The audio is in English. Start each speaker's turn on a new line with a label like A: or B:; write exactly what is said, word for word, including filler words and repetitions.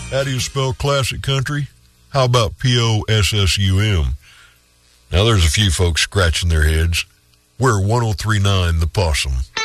A: How do you spell classic country? How about P O S S U M? Now, there's a few folks scratching their heads. We're one oh three point nine The Possum.